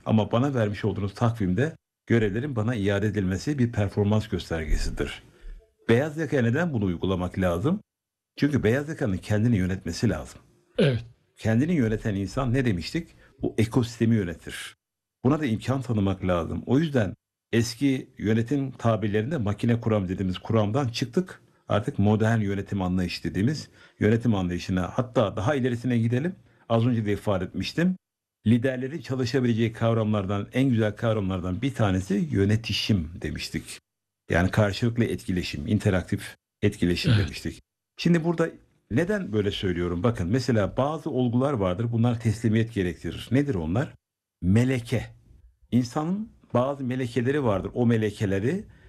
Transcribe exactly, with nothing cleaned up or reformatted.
Ama bana vermiş olduğunuz takvimde görevlerin bana iade edilmesi bir performans göstergesidir. Beyaz yakaya neden bunu uygulamak lazım? Çünkü beyaz yakanın kendini yönetmesi lazım. Evet. Kendini yöneten insan ne demiştik? O ekosistemi yönetir. Buna da imkan tanımak lazım. O yüzden eski yönetim tabirlerinde makine kuram dediğimiz kuramdan çıktık. Artık modern yönetim anlayışı dediğimiz yönetim anlayışına, hatta daha ilerisine gidelim. Az önce de ifade etmiştim. Liderlerin çalışabileceği kavramlardan, en güzel kavramlardan bir tanesi yönetişim demiştik. Yani karşılıklı etkileşim, interaktif etkileşim Evet. demiştik. Şimdi burada neden böyle söylüyorum? Bakın, mesela bazı olgular vardır. Bunlar teslimiyet gerektirir. Nedir onlar? Meleke. İnsanın bazı melekeleri vardır. O melekeleri